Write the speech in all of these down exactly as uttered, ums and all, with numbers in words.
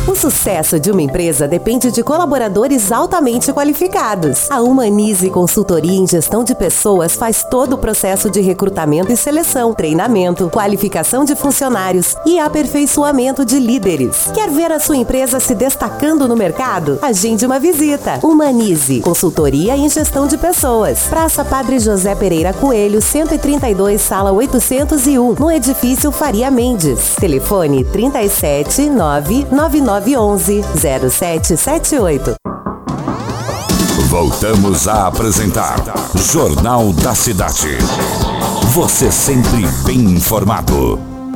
O sucesso de uma empresa depende de colaboradores altamente qualificados. A Humanize Consultoria em Gestão de Pessoas faz todo o processo de recrutamento e seleção, treinamento, qualificação de funcionários e aperfeiçoamento de líderes. Quer ver a sua empresa se destacando no mercado? Agende uma visita. Humanize Consultoria em Gestão de Pessoas. Praça Padre José Pereira Coelho, cento e trinta e dois, sala oitocentos e um, no edifício Faria Mendes. Telefone trinta e sete, nove nove nove onze, zero sete sete oito. Voltamos a apresentar Jornal da Cidade. Você sempre bem informado.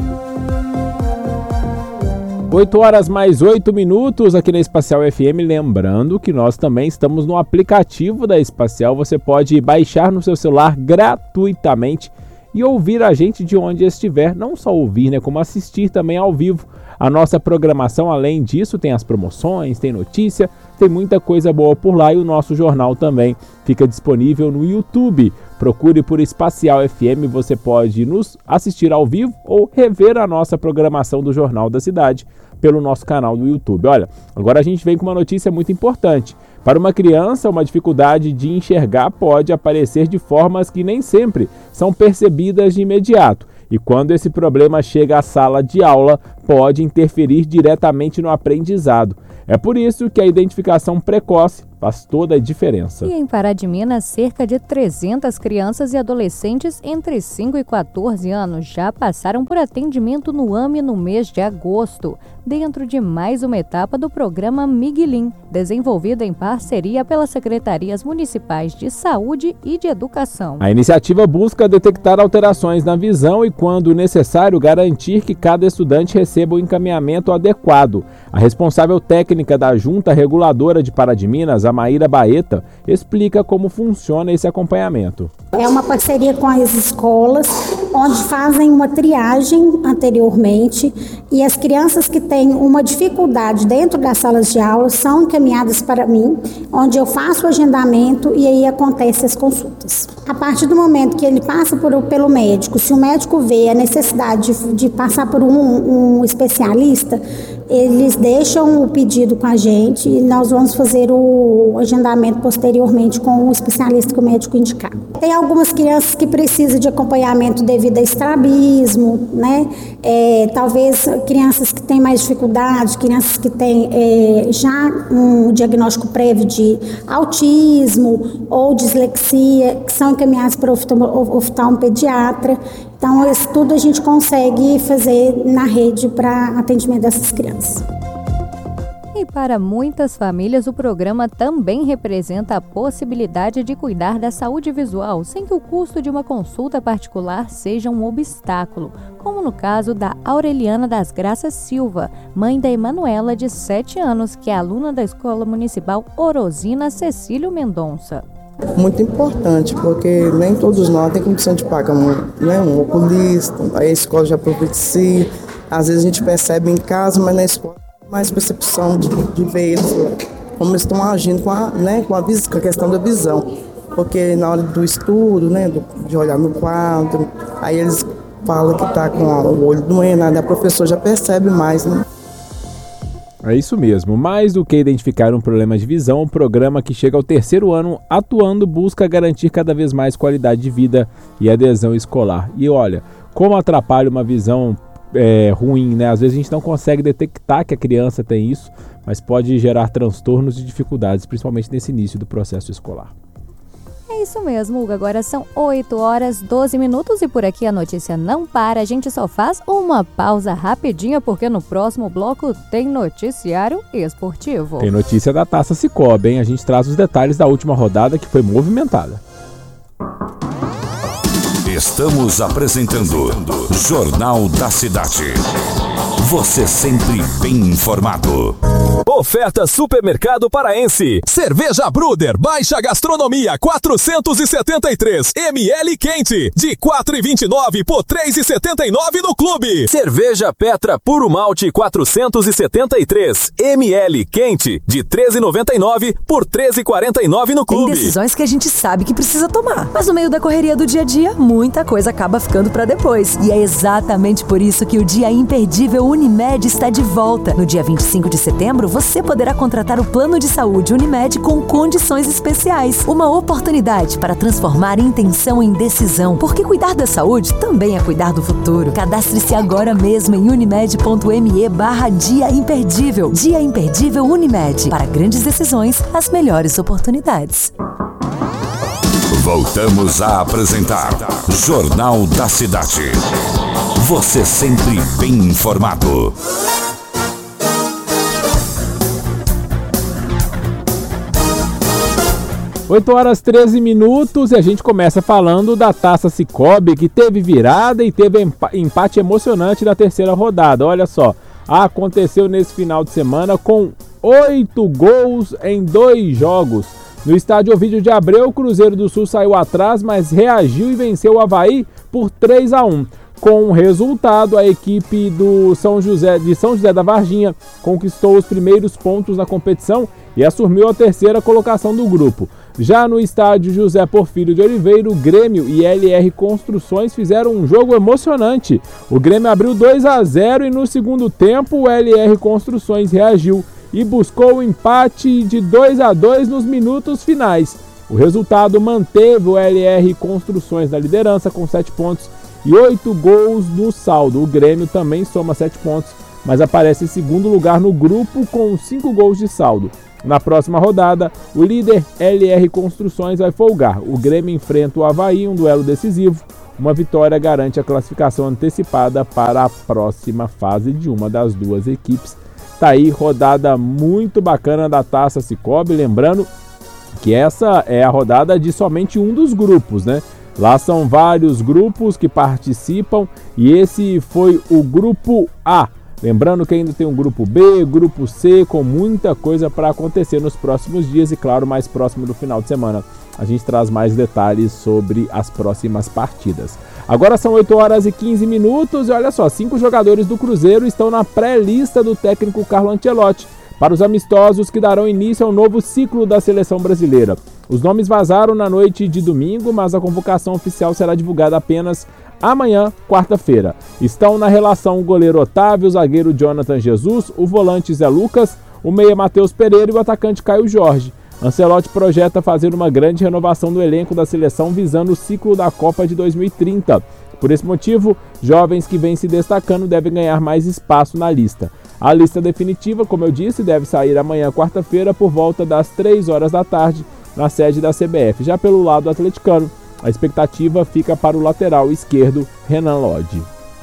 oito horas mais oito minutos aqui na Espacial F M. Lembrando que nós também estamos no aplicativo da Espacial. Você pode baixar no seu celular gratuitamente e ouvir a gente de onde estiver. Não só ouvir, né, como assistir também ao vivo a nossa programação. Além disso, tem as promoções, tem notícia, tem muita coisa boa por lá, e o nosso jornal também fica disponível no YouTube. Procure por Espacial F M, você pode nos assistir ao vivo ou rever a nossa programação do Jornal da Cidade pelo nosso canal do YouTube. Olha, agora a gente vem com uma notícia muito importante. Para uma criança, uma dificuldade de enxergar pode aparecer de formas que nem sempre são percebidas de imediato. E quando esse problema chega à sala de aula, pode interferir diretamente no aprendizado. É por isso que a identificação precoce faz toda a diferença. E em Pará de Minas, cerca de trezentas crianças e adolescentes entre cinco e quatorze anos já passaram por atendimento no AME no mês de agosto, dentro de mais uma etapa do programa Miguelim, desenvolvido em parceria pelas secretarias municipais de saúde e de educação. A iniciativa busca detectar alterações na visão e, quando necessário, garantir que cada estudante receba o encaminhamento adequado. A responsável técnica da Junta Reguladora de Pará de Minas, a Maíra Baeta, explica como funciona esse acompanhamento. É uma parceria com as escolas, onde fazem uma triagem anteriormente, e as crianças que têm uma dificuldade dentro das salas de aula são encaminhadas para mim, onde eu faço o agendamento e aí acontecem as consultas. A partir do momento que ele passa por, pelo médico, se o médico vê a necessidade de, de passar por um, um especialista, eles deixam o pedido com a gente e nós vamos fazer o agendamento posteriormente com o especialista que o médico indicar. Tem algumas crianças que precisam de acompanhamento devido a estrabismo, né? É, talvez crianças que têm mais dificuldade, crianças que têm é, já um diagnóstico prévio de autismo ou dislexia, que são encaminhadas para o oftalmopediatra. Então, isso tudo a gente consegue fazer na rede para atendimento dessas crianças. E para muitas famílias, o programa também representa a possibilidade de cuidar da saúde visual, sem que o custo de uma consulta particular seja um obstáculo, como no caso da Aureliana das Graças Silva, mãe da Emanuela, de sete anos, que é aluna da Escola Municipal Orosina Cecílio Mendonça. Muito importante, porque nem todos nós temos condição de pagar um, né, um oculista, a escola já providencia, às vezes a gente percebe em casa, mas na escola mais percepção de, de ver eles, como eles estão agindo com a, né, com, a, com a questão da visão. Porque na hora do estudo, né, do, de olhar no quadro, aí eles falam que está com o olho doendo, aí a professora já percebe mais, né? É isso mesmo. Mais do que identificar um problema de visão, o programa, que chega ao terceiro ano atuando, busca garantir cada vez mais qualidade de vida e adesão escolar. E olha, como atrapalha uma visão É, ruim, né? Às vezes a gente não consegue detectar que a criança tem isso, mas pode gerar transtornos e dificuldades, principalmente nesse início do processo escolar. É isso mesmo, Hugo. Agora são oito horas e doze minutos e por aqui a notícia não para. A gente só faz uma pausa rapidinha, porque no próximo bloco tem noticiário esportivo. Tem notícia da Taça Cicobi, hein? A gente traz os detalhes da última rodada, que foi movimentada. Estamos apresentando Jornal da Cidade. Você sempre bem informado. Oferta Supermercado Paraense. Cerveja Bruder Baixa Gastronomia quatrocentos e setenta e três mililitros quente de quatro reais e vinte e nove por três reais e setenta e nove no clube. Cerveja Petra Puro Malte quatrocentos e setenta e três mililitros quente de treze reais e noventa e nove por treze reais e quarenta e nove no clube. Tem decisões que a gente sabe que precisa tomar, mas no meio da correria do dia a dia, muita coisa acaba ficando pra depois. E é exatamente por isso que o Dia Imperdível Unimed está de volta. No dia vinte e cinco de setembro, você poderá contratar o plano de saúde Unimed com condições especiais. Uma oportunidade para transformar intenção em decisão, porque cuidar da saúde também é cuidar do futuro. Cadastre-se agora mesmo em unimed.me barra Dia Imperdível. Dia Imperdível Unimed. Para grandes decisões, as melhores oportunidades. Voltamos a apresentar Jornal da Cidade. Você sempre bem informado. oito horas e treze minutos e a gente começa falando da Taça Cicobi, que teve virada e teve empate emocionante na terceira rodada. Olha só, aconteceu nesse final de semana com oito gols em dois jogos. No estádio Ovídio de Abreu, o Cruzeiro do Sul saiu atrás, mas reagiu e venceu o Avaí por três a um. Com o resultado, a equipe do São José, de São José da Varginha conquistou os primeiros pontos na competição e assumiu a terceira colocação do grupo. Já no estádio José Porfírio de Oliveira, o Grêmio e L R Construções fizeram um jogo emocionante. O Grêmio abriu dois a zero e no segundo tempo o L R Construções reagiu e buscou o empate de dois a dois nos minutos finais. O resultado manteve o L R Construções na liderança com sete pontos e oito gols no saldo. O Grêmio também soma sete pontos, mas aparece em segundo lugar no grupo com cinco gols de saldo. Na próxima rodada, o líder L R Construções vai folgar. O Grêmio enfrenta o Avaí, um duelo decisivo. Uma vitória garante a classificação antecipada para a próxima fase de uma das duas equipes. Tá aí, rodada muito bacana da Taça Cicobi. Lembrando que essa é a rodada de somente um dos grupos, né? Lá são vários grupos que participam e esse foi o grupo A. Lembrando que ainda tem um grupo B, grupo C, com muita coisa para acontecer nos próximos dias e, claro, mais próximo do final de semana. A gente traz mais detalhes sobre as próximas partidas. Agora são oito horas e quinze minutos e olha só, cinco jogadores do Cruzeiro estão na pré-lista do técnico Carlo Ancelotti para os amistosos que darão início ao novo ciclo da seleção brasileira. Os nomes vazaram na noite de domingo, mas a convocação oficial será divulgada apenas amanhã, quarta-feira. Estão na relação o goleiro Otávio, o zagueiro Jonathan Jesus, o volante Zé Lucas, o meia Matheus Pereira e o atacante Caio Jorge. Ancelotti projeta fazer uma grande renovação do elenco da seleção visando o ciclo da Copa de dois mil e trinta. Por esse motivo, jovens que vêm se destacando devem ganhar mais espaço na lista. A lista definitiva, como eu disse, deve sair amanhã, quarta-feira, por volta das três horas da tarde, na sede da C B F. Já pelo lado atleticano, a expectativa fica para o lateral esquerdo, Renan Lodge.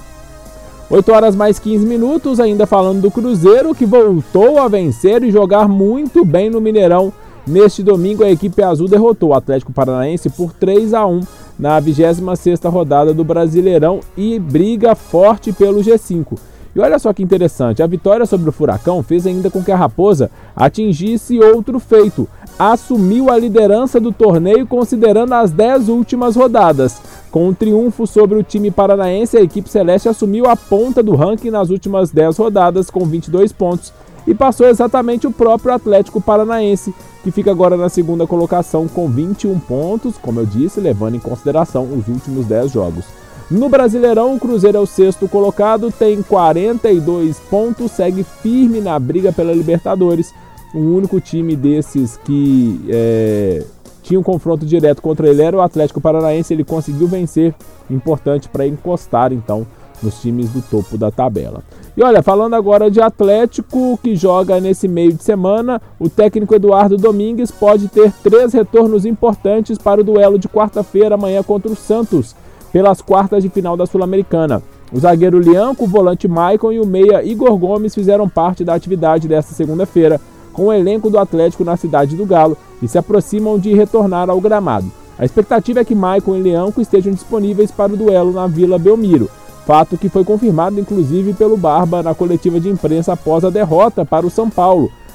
oito horas mais quinze minutos, ainda falando do Cruzeiro, que voltou a vencer e jogar muito bem no Mineirão. Neste domingo, a equipe azul derrotou o Atlético Paranaense por três a um na vigésima sexta rodada do Brasileirão e briga forte pelo G cinco. E olha só que interessante, a vitória sobre o Furacão fez ainda com que a Raposa atingisse outro feito. Assumiu a liderança do torneio considerando as dez últimas rodadas. Com um triunfo sobre o time paranaense, a equipe celeste assumiu a ponta do ranking nas últimas dez rodadas com vinte e dois pontos e passou exatamente o próprio Atlético Paranaense, que fica agora na segunda colocação com vinte e um pontos, como eu disse, levando em consideração os últimos dez jogos. No Brasileirão, o Cruzeiro é o sexto colocado, tem quarenta e dois pontos, segue firme na briga pela Libertadores. O único time desses que é, tinha um confronto direto contra ele era o Atlético Paranaense. Ele conseguiu vencer, importante para encostar então nos times do topo da tabela. E olha, falando agora de Atlético, que joga nesse meio de semana, o técnico Eduardo Domingues pode ter três retornos importantes para o duelo de quarta-feira, amanhã, contra o Santos, pelas quartas de final da Sul-Americana. O zagueiro Lianco, o volante Maicon e o meia Igor Gomes fizeram parte da atividade desta segunda-feira com o elenco do Atlético na cidade do Galo e se aproximam de retornar ao gramado. A expectativa é que Maicon e Lianco estejam disponíveis para o duelo na Vila Belmiro, fato que foi confirmado inclusive pelo Barba na coletiva de imprensa após a derrota para o São Paulo.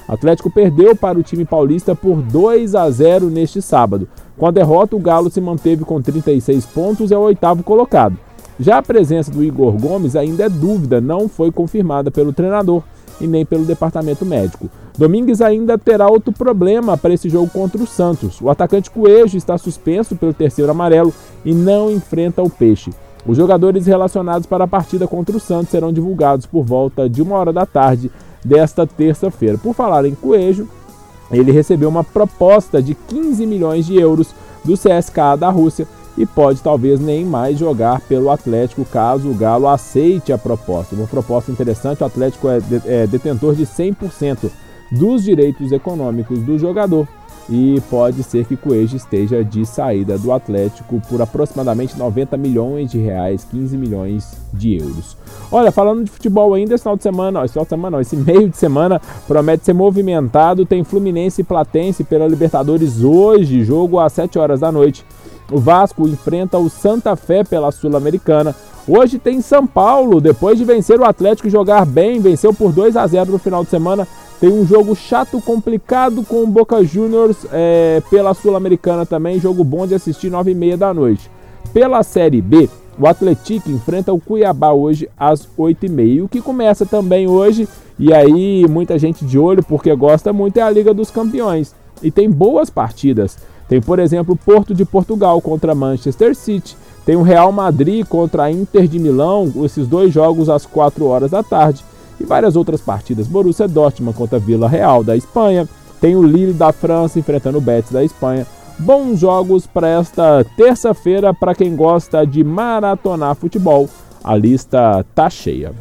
O Atlético perdeu para o time paulista por dois a zero neste sábado. Com a derrota, o Galo se manteve com trinta e seis pontos e é o oitavo colocado. Já a presença do Igor Gomes ainda é dúvida, não foi confirmada pelo treinador e nem pelo departamento médico. Domingues ainda terá outro problema para esse jogo contra o Santos. O atacante Coelho está suspenso pelo terceiro amarelo e não enfrenta o Peixe. Os jogadores relacionados para a partida contra o Santos serão divulgados por volta de uma hora da tarde desta terça-feira. Por falar em Coelho, ele recebeu uma proposta de quinze milhões de euros do C S K A da Rússia e pode talvez nem mais jogar pelo Atlético caso o Galo aceite a proposta. Uma proposta interessante, o Atlético é, de, é detentor de cem por cento dos direitos econômicos do jogador e pode ser que Coelho esteja de saída do Atlético por aproximadamente noventa milhões de reais, quinze milhões de euros. Olha, falando de futebol ainda, esse final de semana, esse final de semana não, esse meio de semana promete ser movimentado, tem Fluminense e Platense pela Libertadores hoje, jogo às sete horas da noite. O Vasco enfrenta o Santa Fé pela Sul-Americana. Hoje tem São Paulo, depois de vencer o Atlético e jogar bem, venceu por dois a zero no final de semana. Tem um jogo chato, complicado com o Boca Juniors é, pela Sul-Americana também, jogo bom de assistir, nove e meia da noite. Pela Série B, o Atlético enfrenta o Cuiabá hoje às oito e meia. E o que começa também hoje, e aí muita gente de olho porque gosta muito, é a Liga dos Campeões. E tem boas partidas. Tem, por exemplo, o Porto de Portugal contra Manchester City. Tem o Real Madrid contra a Inter de Milão, esses dois jogos às quatro horas da tarde. E várias outras partidas. Borussia Dortmund contra Vila Real da Espanha. Tem o Lille da França enfrentando o Betis da Espanha. Bons jogos para esta terça-feira para quem gosta de maratonar futebol. A lista tá cheia.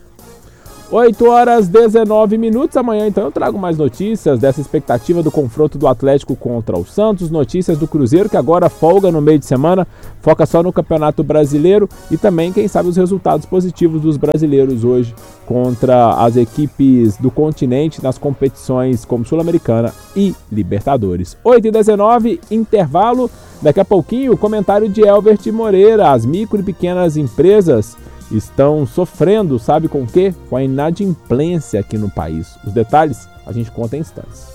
oito horas e dezenove minutos. Amanhã então eu trago mais notícias dessa expectativa do confronto do Atlético contra o Santos, notícias do Cruzeiro que agora folga no meio de semana, foca só no Campeonato Brasileiro e também, quem sabe, os resultados positivos dos brasileiros hoje contra as equipes do continente nas competições como Sul-Americana e Libertadores. oito e dezenove, intervalo. Daqui a pouquinho o comentário de Elbert Moreira. As micro e pequenas empresas estão sofrendo, sabe com o quê? Com a inadimplência aqui no país. Os detalhes a gente conta em instantes.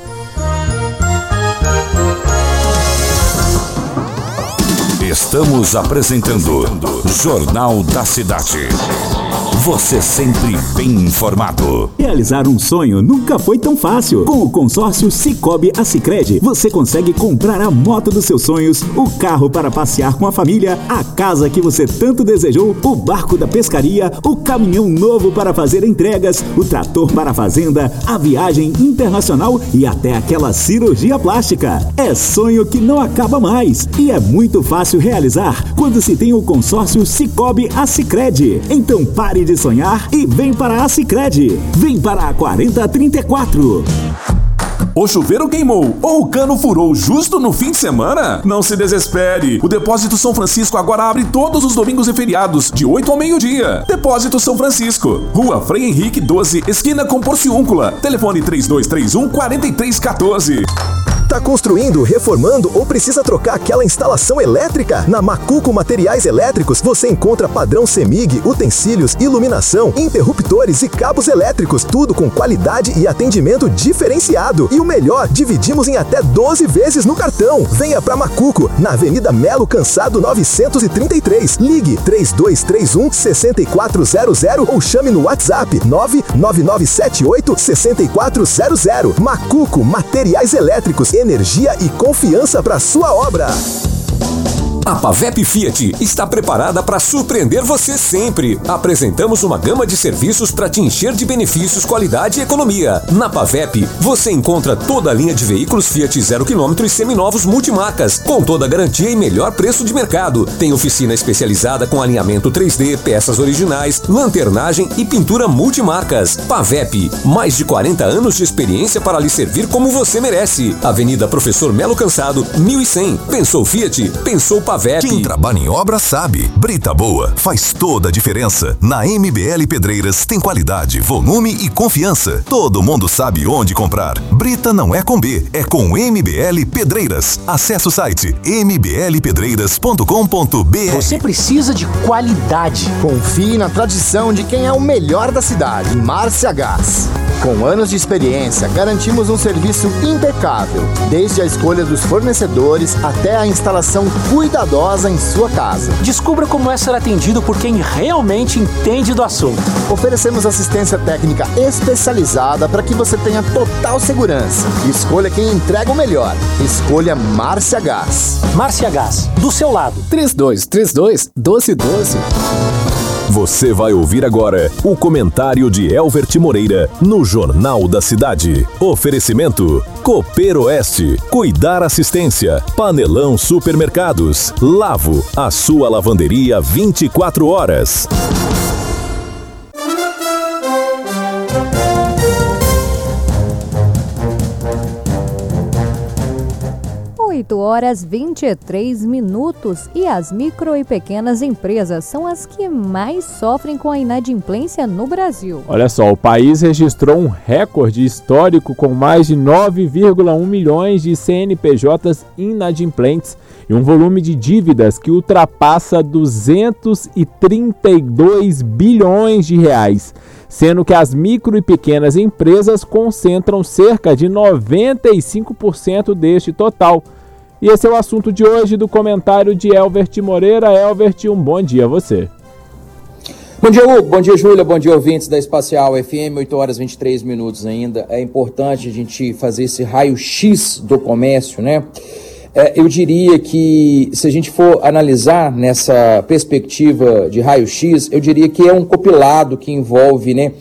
Estamos apresentando Jornal da Cidade. Você sempre bem informado. Realizar um sonho nunca foi tão fácil. Com o consórcio Sicoob Assicred, você consegue comprar a moto dos seus sonhos, o carro para passear com a família, a casa que você tanto desejou, o barco da pescaria, o caminhão novo para fazer entregas, o trator para a fazenda, a viagem internacional e até aquela cirurgia plástica. É sonho que não acaba mais e é muito fácil realizar quando se tem o consórcio Sicoob Assicred. Então pare de sonhar e vem para a Sicredi. Vem para a quarenta trinta e quatro. O chuveiro queimou ou o cano furou justo no fim de semana? Não se desespere. O Depósito São Francisco agora abre todos os domingos e feriados, de oito ao meio-dia. Depósito São Francisco, Rua Frei Henrique doze, esquina com Porciúncula. Telefone três dois três um, quatro três um quatro. Tá construindo, reformando ou precisa trocar aquela instalação elétrica? Na Macuco Materiais Elétricos você encontra padrão CEMIG, utensílios, iluminação, interruptores e cabos elétricos, tudo com qualidade e atendimento diferenciado. E o melhor, dividimos em até doze vezes no cartão. Venha pra Macuco, na Avenida Melo Cansado novecentos e trinta e três. Ligue três dois três um, seis quatro zero zero ou chame no WhatsApp nove nove nove sete oito, seis quatro zero zero. Macuco Materiais Elétricos, energia e confiança para sua obra. A Pavep Fiat está preparada para surpreender você sempre. Apresentamos uma gama de serviços para te encher de benefícios, qualidade e economia. Na Pavep, você encontra toda a linha de veículos Fiat zero quilômetro e seminovos multimarcas, com toda a garantia e melhor preço de mercado. Tem oficina especializada com alinhamento três D, peças originais, lanternagem e pintura multimarcas. Pavep, mais de quarenta anos de experiência para lhe servir como você merece. Avenida Professor Melo Cansado, mil e cem. Pensou Fiat? Pensou Pavep. Quem trabalha em obra sabe. Brita boa faz toda a diferença. Na M B L Pedreiras tem qualidade, volume e confiança. Todo mundo sabe onde comprar. Brita não é com B, é com M B L Pedreiras. Acesse o site m b l pedreiras ponto com ponto b r. Você precisa de qualidade. Confie na tradição de quem é o melhor da cidade. Márcia Gás. Com anos de experiência, garantimos um serviço impecável, desde a escolha dos fornecedores até a instalação cuidadosa em sua casa. Descubra como é ser atendido por quem realmente entende do assunto. Oferecemos assistência técnica especializada para que você tenha total segurança. Escolha quem entrega o melhor. Escolha Márcia Gás. Márcia Gás, do seu lado. três dois três dois, um dois um dois. Você vai ouvir agora o comentário de Elvert Moreira no Jornal da Cidade. Oferecimento Cooper Oeste, Cuidar Assistência, Panelão Supermercados, Lavo, a sua lavanderia vinte e quatro horas. oito horas e vinte e três minutos e as micro e pequenas empresas são as que mais sofrem com a inadimplência no Brasil. Olha só, o país registrou um recorde histórico com mais de nove vírgula um milhões de C N P Js inadimplentes e um volume de dívidas que ultrapassa duzentos e trinta e dois bilhões de reais, sendo que as micro e pequenas empresas concentram cerca de noventa e cinco por cento deste total. E esse é o assunto de hoje do comentário de Elvert Moreira. Elvert, um bom dia a você. Bom dia, Hugo. Bom dia, Júlia. Bom dia, ouvintes da Espacial F M. oito horas e vinte e três minutos ainda. É importante a gente fazer esse raio-x do comércio, né? É, eu diria que, se a gente for analisar nessa perspectiva de raio-x, eu diria que é um compilado que envolve, né,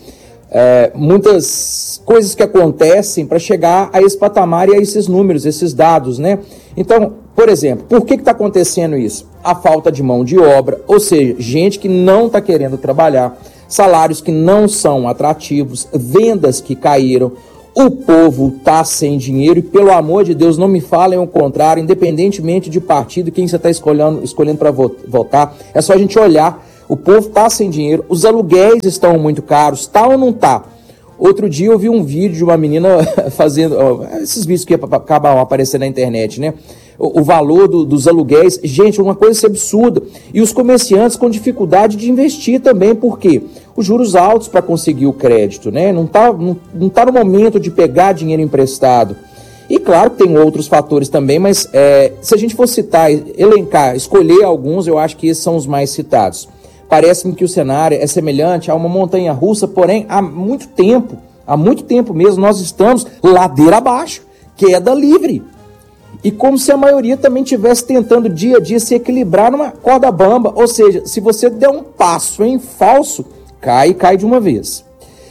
é, muitas coisas que acontecem para chegar a esse patamar e a esses números, esses dados, né? Então, por exemplo, por que está acontecendo isso? A falta de mão de obra, ou seja, gente que não está querendo trabalhar, salários que não são atrativos, vendas que caíram, o povo está sem dinheiro e, pelo amor de Deus, não me falem o contrário, independentemente de partido, quem você está escolhendo, escolhendo para votar, é só a gente olhar, o povo está sem dinheiro, os aluguéis estão muito caros, tá ou não tá? Outro dia eu vi um vídeo de uma menina fazendo, ó, esses vídeos que acabam aparecendo na internet, né? O, o valor do, dos aluguéis, gente, uma coisa absurda. E os comerciantes com dificuldade de investir também, por quê? Os juros altos para conseguir o crédito, né? Não tá, não, não tá no momento de pegar dinheiro emprestado. E claro que tem outros fatores também, mas é, se a gente for citar, elencar, escolher alguns, eu acho que esses são os mais citados. Parece-me que o cenário é semelhante a uma montanha-russa, porém, há muito tempo, há muito tempo mesmo, nós estamos ladeira abaixo, queda livre. E como se a maioria também estivesse tentando dia a dia se equilibrar numa corda bamba, ou seja, se você der um passo em falso, cai e cai de uma vez.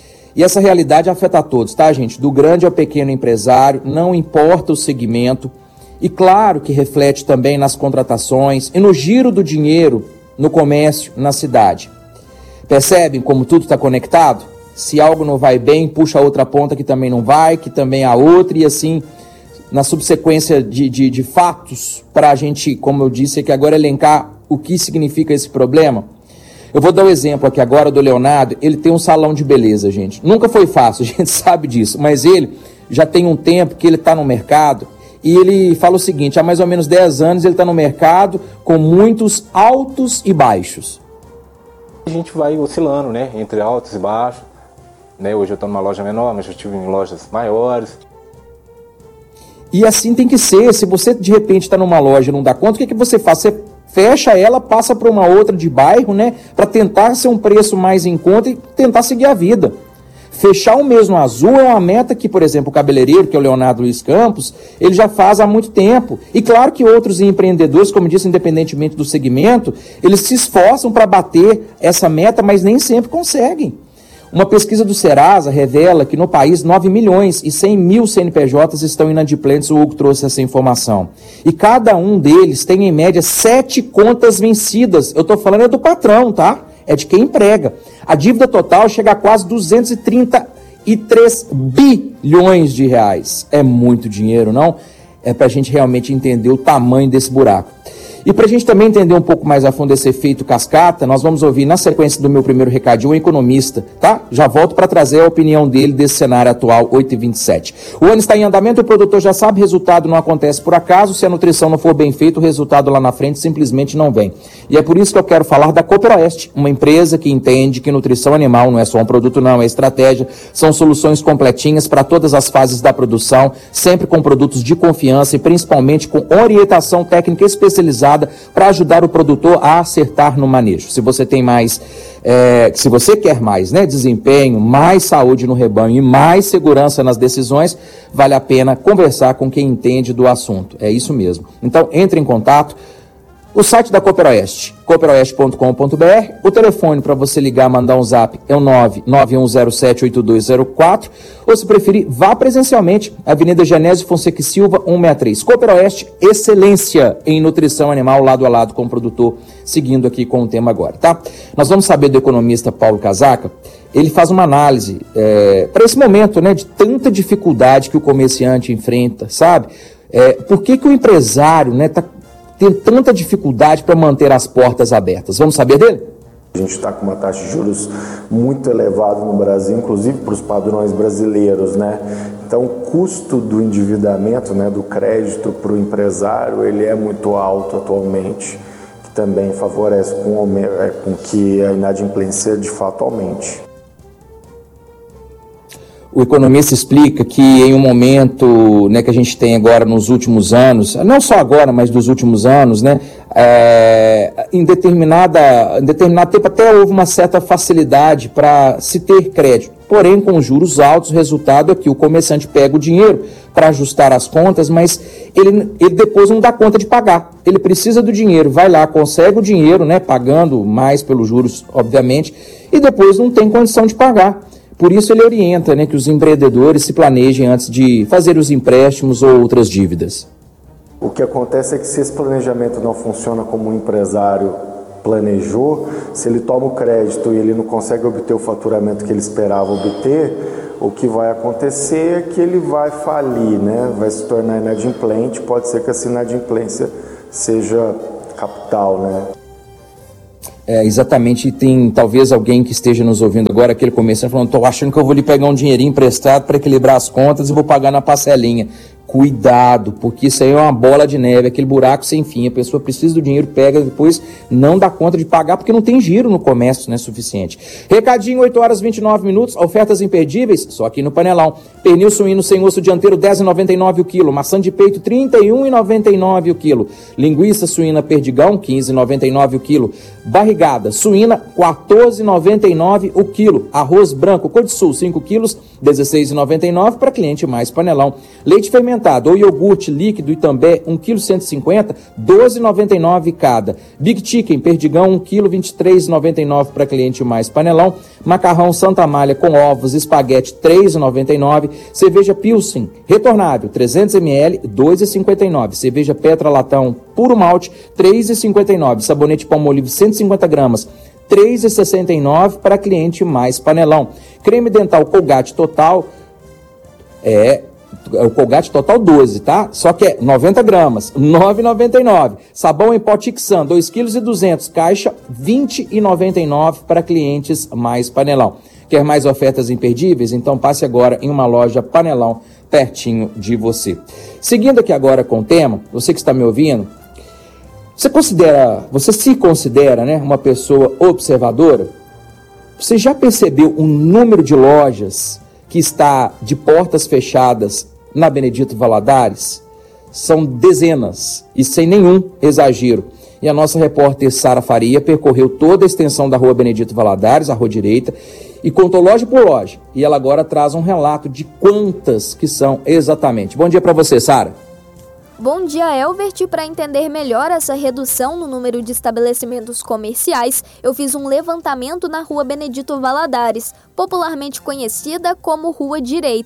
E essa realidade afeta a todos, tá, gente? Do grande ao pequeno empresário, não importa o segmento, e claro que reflete também nas contratações e no giro do dinheiro no comércio, na cidade. Percebem como tudo está conectado? Se algo não vai bem, puxa a outra ponta que também não vai, que também a outra, e assim, na subsequência de, de, de fatos, para a gente, como eu disse, aqui agora elencar o que significa esse problema. Eu vou dar um exemplo aqui agora do Leonardo. Ele tem um salão de beleza, gente. Nunca foi fácil, a gente sabe disso, mas ele já tem um tempo que ele está no mercado. E ele fala o seguinte, há mais ou menos dez anos ele está no mercado com muitos altos e baixos. A gente vai oscilando, né, entre altos e baixos. Né? Hoje eu estou numa loja menor, mas eu estive em lojas maiores. E assim tem que ser. Se você de repente está numa loja e não dá conta, o que, que você faz? Você fecha ela, passa para uma outra de bairro, né, para tentar ser um preço mais em conta e tentar seguir a vida. Fechar o mesmo azul é uma meta que, por exemplo, o cabeleireiro, que é o Leonardo Luiz Campos, ele já faz há muito tempo. E claro que outros empreendedores, como disse, independentemente do segmento, eles se esforçam para bater essa meta, mas nem sempre conseguem. Uma pesquisa do Serasa revela que no país nove milhões e cem mil C N P Js estão inadimplentes, o Hugo trouxe essa informação. E cada um deles tem em média sete contas vencidas. Eu estou falando é do patrão, tá? É de quem emprega. A dívida total chega a quase duzentos e trinta e três bilhões de reais. É muito dinheiro, não? É para a gente realmente entender o tamanho desse buraco. E para a gente também entender um pouco mais a fundo esse efeito cascata, nós vamos ouvir na sequência do meu primeiro recadinho um economista, tá? Já volto para trazer a opinião dele desse cenário atual, oito e vinte e sete. O ano está em andamento, o produtor já sabe, resultado não acontece por acaso, se a nutrição não for bem feita, o resultado lá na frente simplesmente não vem. E é por isso que eu quero falar da Cooperoeste, uma empresa que entende que nutrição animal não é só um produto não, é estratégia, são soluções completinhas para todas as fases da produção, sempre com produtos de confiança e principalmente com orientação técnica especializada para ajudar o produtor a acertar no manejo. Se você tem mais, é, se você quer mais, né, desempenho, mais saúde no rebanho e mais segurança nas decisões, vale a pena conversar com quem entende do assunto. É isso mesmo. Então, entre em contato. O site da Cooperoeste, cooperoeste ponto com ponto b r, o telefone para você ligar, mandar um zap é o nove nove um zero sete oito dois zero quatro, ou se preferir, vá presencialmente, Avenida Genésio Fonseca e Silva, cento e sessenta e três. Cooperoeste, excelência em nutrição animal, lado a lado com o produtor, seguindo aqui com o tema agora, tá? Nós vamos saber do economista Paulo Casaca. Ele faz uma análise é, para esse momento, né, de tanta dificuldade que o comerciante enfrenta, sabe? É, por que que o empresário, né, tá tem tanta dificuldade para manter as portas abertas? Vamos saber dele? A gente está com uma taxa de juros muito elevada no Brasil, inclusive para os padrões brasileiros, né? Então, o custo do endividamento, né, do crédito para o empresário, ele é muito alto atualmente, que também favorece com, com que a inadimplência de fato aumente. O economista explica que em um momento, né, que a gente tem agora nos últimos anos, não só agora, mas dos últimos anos, né, é, em, determinada, em determinado tempo até houve uma certa facilidade para se ter crédito. Porém, com juros altos, o resultado é que o comerciante pega o dinheiro para ajustar as contas, mas ele, ele depois não dá conta de pagar. Ele precisa do dinheiro, vai lá, consegue o dinheiro, né, pagando mais pelos juros, obviamente, e depois não tem condição de pagar. Por isso ele orienta, né, que os empreendedores se planejem antes de fazer os empréstimos ou outras dívidas. O que acontece é que se esse planejamento não funciona como o empresário planejou, se ele toma o crédito e ele não consegue obter o faturamento que ele esperava obter, o que vai acontecer é que ele vai falir, né, vai se tornar inadimplente, pode ser que essa inadimplência seja capital, né? É, exatamente, tem talvez alguém que esteja nos ouvindo agora, aquele comerciante falando, estou achando que eu vou lhe pegar um dinheirinho emprestado para equilibrar as contas e vou pagar na parcelinha. Cuidado, porque isso aí é uma bola de neve, aquele buraco sem fim, a pessoa precisa do dinheiro, pega, depois não dá conta de pagar porque não tem giro no comércio, né, suficiente. Recadinho, oito horas e vinte e nove minutos, ofertas imperdíveis, só aqui no Panelão. Pernil suíno sem osso dianteiro, dez reais e noventa e nove centavos o quilo. Maçã de peito, trinta e um reais e noventa e nove centavos o quilo. Linguiça suína perdigão, quinze reais e noventa e nove centavos o quilo. Barrigada suína, quatorze reais e noventa e nove centavos o quilo. Arroz branco Cor de Sul, cinco quilos, dezesseis reais e noventa e nove centavos para cliente mais Panelão. Leite fermentado ou iogurte líquido Itambé, um quilo cento e cinquenta, doze reais e noventa e nove centavos cada. Big Chicken, perdigão, um quilo, vinte e três reais e noventa e nove centavos para cliente mais Panelão. Macarrão Santa Amália com ovos, espaguete, três reais e noventa e nove centavos. Cerveja Pilsen, retornável, trezentos mililitros, dois reais e cinquenta e nove centavos. Cerveja Petra Latão, puro malte, três reais e cinquenta e nove centavos. Sabonete Palmolive, cento e cinquenta gramas, três reais e sessenta e nove centavos para cliente mais Panelão. Creme dental Colgate Total, é... o Colgate Total doze, tá? Só que é noventa gramas, nove reais e noventa e nove centavos. Sabão em pó Tixan, dois quilos e duzentos, caixa vinte reais e noventa e nove centavos para clientes mais Panelão. Quer mais ofertas imperdíveis? Então passe agora em uma loja Panelão pertinho de você. Seguindo aqui agora com o tema, você que está me ouvindo, você considera, você se considera, né, uma pessoa observadora? Você já percebeu o número de lojas que está de portas fechadas na Benedito Valadares? São dezenas e sem nenhum exagero. E a nossa repórter Sara Faria percorreu toda a extensão da rua Benedito Valadares, a rua direita, e contou loja por loja. E ela agora traz um relato de quantas que são exatamente. Bom dia para você, Sara. Bom dia, Elvert. Para entender melhor essa redução no número de estabelecimentos comerciais, eu fiz um levantamento na rua Benedito Valadares, popularmente conhecida como Rua Direita. O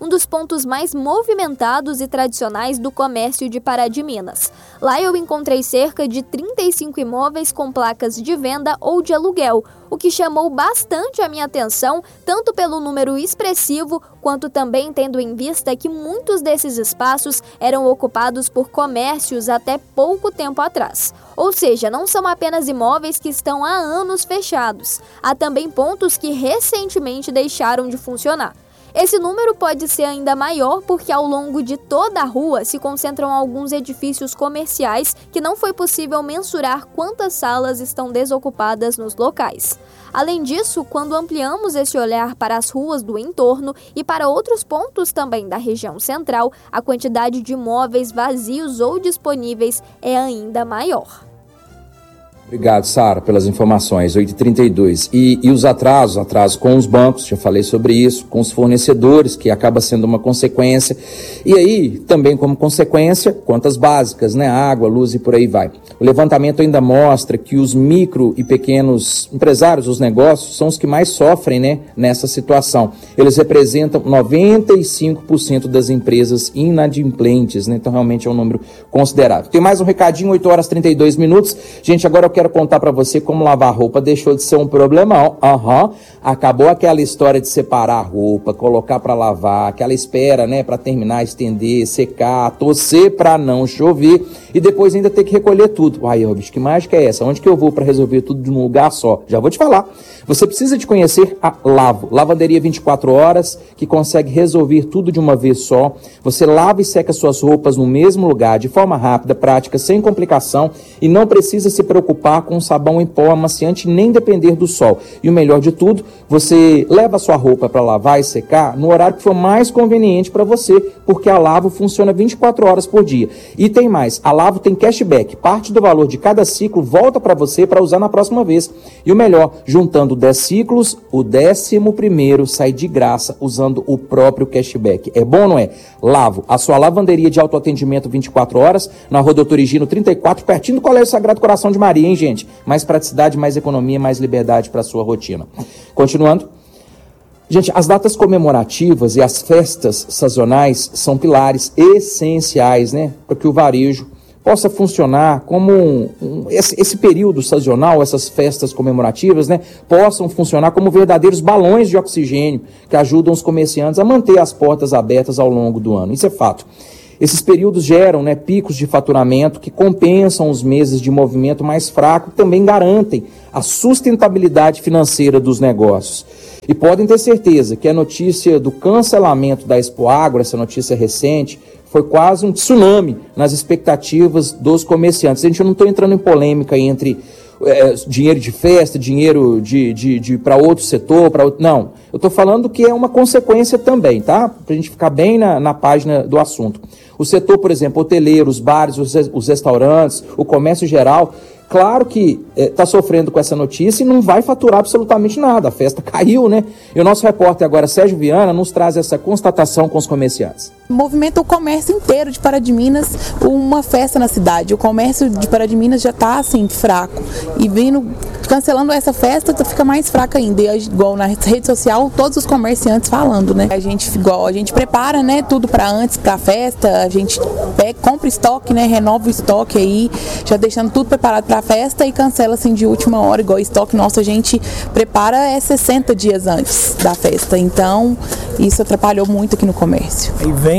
um dos pontos mais movimentados e tradicionais do comércio de Pará de Minas. Lá eu encontrei cerca de trinta e cinco imóveis com placas de venda ou de aluguel, o que chamou bastante a minha atenção, tanto pelo número expressivo, quanto também tendo em vista que muitos desses espaços eram ocupados por comércios até pouco tempo atrás. Ou seja, não são apenas imóveis que estão há anos fechados, há também pontos que recentemente deixaram de funcionar. Esse número pode ser ainda maior porque ao longo de toda a rua se concentram alguns edifícios comerciais que não foi possível mensurar quantas salas estão desocupadas nos locais. Além disso, quando ampliamos esse olhar para as ruas do entorno e para outros pontos também da região central, a quantidade de imóveis vazios ou disponíveis é ainda maior. Obrigado, Sara, pelas informações. oito e trinta e dois. E, e os atrasos, atrasos com os bancos, já falei sobre isso, com os fornecedores, que acaba sendo uma consequência. E aí, também como consequência, contas básicas, né? Água, luz e por aí vai. O levantamento ainda mostra que os micro e pequenos empresários, os negócios, são os que mais sofrem, né, nessa situação. Eles representam noventa e cinco por cento das empresas inadimplentes, né? Então, realmente é um número considerável. Tem mais um recadinho, oito horas e trinta e dois minutos. Gente, agora eu quero contar para você como lavar roupa deixou de ser um problemão. Aham, uhum. Acabou aquela história de separar a roupa, colocar para lavar, aquela espera, né, para terminar, estender, secar, torcer para não chover e depois ainda ter que recolher tudo. Ai, bicho, que mágica é essa? Onde que eu vou para resolver tudo de um lugar só? Já vou te falar. Você precisa de conhecer a Lavo, lavanderia vinte e quatro horas, que consegue resolver tudo de uma vez só. Você lava e seca suas roupas no mesmo lugar, de forma rápida, prática, sem complicação e não precisa se preocupar com sabão em pó amaciante nem depender do sol. E o melhor de tudo, você leva a sua roupa para lavar e secar no horário que for mais conveniente para você, porque a Lavo funciona vinte e quatro horas por dia. E tem mais, a Lavo tem cashback, parte do valor de cada ciclo volta para você para usar na próxima vez. E o melhor, juntando dez ciclos, o décimo primeiro sai de graça usando o próprio cashback. É bom, não é? Lavo, a sua lavanderia de autoatendimento vinte e quatro horas, na Rua Doutor Higino trinta e quatro, pertinho do Colégio Sagrado Coração de Maria, hein, gente? Mais praticidade, mais economia, mais liberdade para a sua rotina. Continuando. Gente, as datas comemorativas e as festas sazonais são pilares essenciais, né, para que o varejo possa funcionar como um, um, esse, esse período sazonal, essas festas comemorativas, né, possam funcionar como verdadeiros balões de oxigênio que ajudam os comerciantes a manter as portas abertas ao longo do ano. Isso é fato. Esses períodos geram, né, picos de faturamento que compensam os meses de movimento mais fraco e também garantem a sustentabilidade financeira dos negócios. E podem ter certeza que a notícia do cancelamento da Expoagro, essa notícia recente, foi quase um tsunami nas expectativas dos comerciantes. A gente não está entrando em polêmica entre é, dinheiro de festa, dinheiro de, de, de, para outro setor, para outro... Não, eu estou falando que é uma consequência também, tá? Para a gente ficar bem na, na página do assunto. O setor, por exemplo, hoteleiro, os bares, os, os restaurantes, o comércio geral, claro que está é, sofrendo com essa notícia e não vai faturar absolutamente nada. A festa caiu, né? E o nosso repórter agora, Sérgio Viana, nos traz essa constatação com os comerciantes. Movimenta o comércio inteiro de Pará de Minas, uma festa na cidade. O comércio de Pará de Minas já está assim, fraco. E vindo, cancelando essa festa, fica mais fraca ainda. E, igual na rede social, todos os comerciantes falando, né? A gente, igual, a gente prepara, né, tudo para antes, para a festa, a gente pega, compra estoque, né, renova o estoque aí, já deixando tudo preparado para a festa e cancela assim de última hora, igual o estoque nosso a gente prepara é sessenta dias antes da festa. Então, isso atrapalhou muito aqui no comércio. Aí vem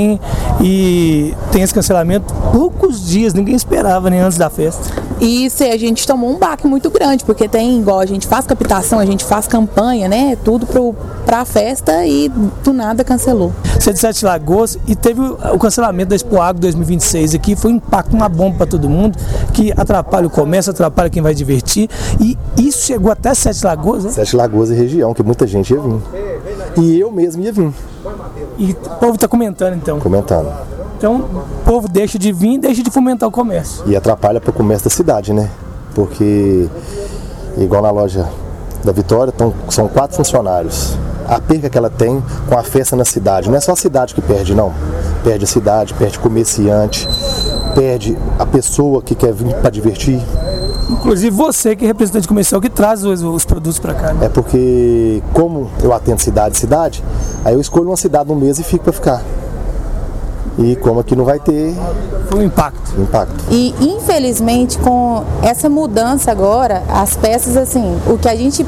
e tem esse cancelamento poucos dias, ninguém esperava nem antes da festa. Isso, a gente tomou um baque muito grande, porque tem, igual a gente faz captação, a gente faz campanha, né, tudo pro, pra festa e do nada cancelou. Você é de Sete Lagoas e teve o, o cancelamento da Expoagro dois mil e vinte e seis aqui, foi um impacto, uma bomba para todo mundo, que atrapalha o comércio, atrapalha quem vai divertir, e isso chegou até Sete Lagoas, né? Sete Lagoas e região, que muita gente ia vir. E eu mesmo ia vir. E o povo está comentando, então? Comentando. Então, o povo deixa de vir, deixa de fomentar o comércio. E atrapalha para o comércio da cidade, né? Porque, igual na loja da Vitória, tão, são quatro funcionários. A perca que ela tem com a festa na cidade, não é só a cidade que perde, não. Perde a cidade, perde comerciante, perde a pessoa que quer vir para divertir. Inclusive você que é representante comercial que traz os, os produtos para cá. Né? É porque, como eu atendo cidade a cidade, aí eu escolho uma cidade no mês e fico para ficar. E como aqui não vai ter... Foi um impacto. impacto. E infelizmente com essa mudança agora, as peças assim, o que a gente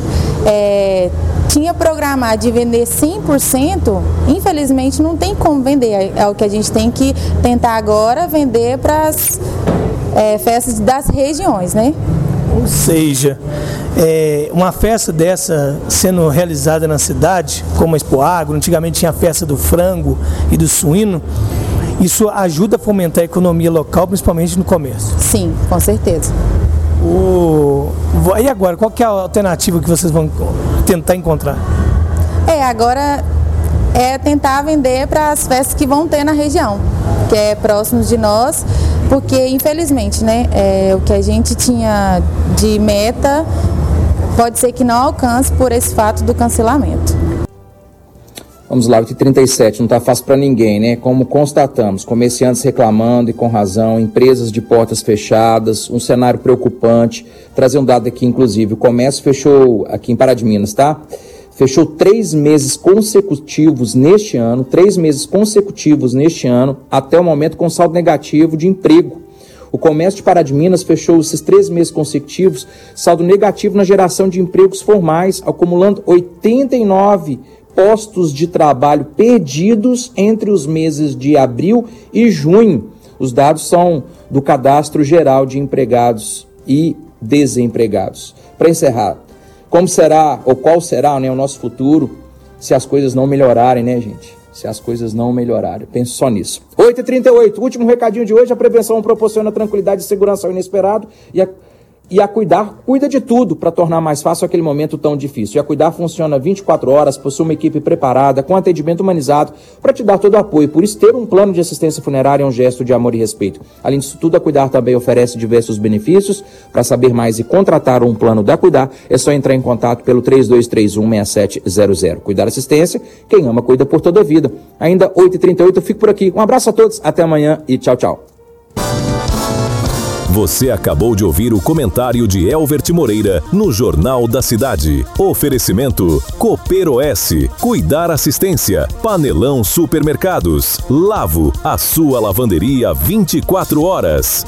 é, tinha programado de vender cem por cento, infelizmente não tem como vender. É o que a gente tem que tentar agora vender para as é, festas das regiões, né? Ou seja, é, uma festa dessa sendo realizada na cidade, como a Expo Agro, antigamente tinha a festa do frango e do suíno, isso ajuda a fomentar a economia local, principalmente no comércio. Sim, com certeza. O... E agora, qual que é a alternativa que vocês vão tentar encontrar? É, agora é tentar vender para as festas que vão ter na região, que é próximos de nós, porque infelizmente, né, é, o que a gente tinha de meta pode ser que não alcance por esse fato do cancelamento. Vamos lá, oito e trinta e sete, não está fácil para ninguém, né? Como constatamos, comerciantes reclamando e com razão, empresas de portas fechadas, um cenário preocupante. Trazer um dado aqui, inclusive, o comércio fechou aqui em Pará de Minas, tá? Fechou três meses consecutivos neste ano, três meses consecutivos neste ano, até o momento com saldo negativo de emprego. O comércio de Pará de Minas fechou esses três meses consecutivos, saldo negativo na geração de empregos formais, acumulando oitenta e nove postos de trabalho perdidos entre os meses de abril e junho. Os dados são do Cadastro Geral de Empregados e Desempregados. Para encerrar, como será ou qual será, né, o nosso futuro se as coisas não melhorarem, né, gente? Se as coisas não melhorarem. Penso só nisso. oito e trinta e oito, último recadinho de hoje. A prevenção proporciona tranquilidade e segurança ao inesperado e a E a Cuidar cuida de tudo para tornar mais fácil aquele momento tão difícil. E a Cuidar funciona vinte e quatro horas, possui uma equipe preparada, com atendimento humanizado, para te dar todo o apoio. Por isso, ter um plano de assistência funerária é um gesto de amor e respeito. Além disso tudo, a Cuidar também oferece diversos benefícios. Para saber mais e contratar um plano da Cuidar, é só entrar em contato pelo três dois três um, seis sete zero zero. Cuidar Assistência, quem ama cuida por toda a vida. Ainda oito e trinta e oito, eu fico por aqui. Um abraço a todos, até amanhã e tchau, tchau. Você acabou de ouvir o comentário de Elvert Moreira no Jornal da Cidade. Oferecimento Cooper S, Cuidar Assistência, Panelão Supermercados, Lavo, a sua lavanderia vinte e quatro horas.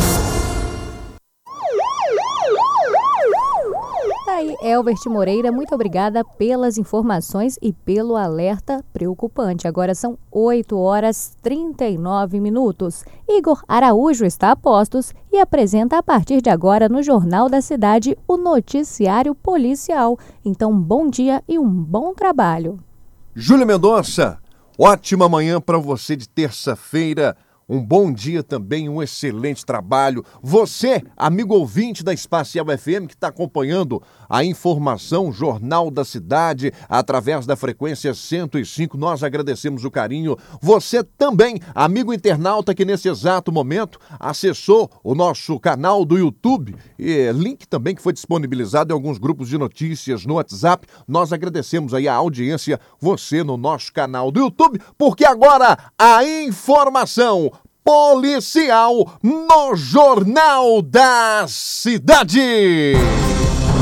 Aí, Elvert Moreira, muito obrigada pelas informações e pelo alerta preocupante. Agora são oito horas e trinta e nove minutos. Igor Araújo está a postos e apresenta a partir de agora no Jornal da Cidade o noticiário policial. Então, bom dia e um bom trabalho. Júlia Mendonça, ótima manhã para você de terça-feira. Um bom dia também, um excelente trabalho. Você, amigo ouvinte da Espacial F M, que está acompanhando a informação Jornal da Cidade através da frequência cento e cinco, nós agradecemos o carinho. Você também, amigo internauta, que nesse exato momento acessou o nosso canal do YouTube, e link também que foi disponibilizado em alguns grupos de notícias no WhatsApp. Nós agradecemos aí a audiência, você no nosso canal do YouTube, porque agora a informação policial no Jornal da Cidade.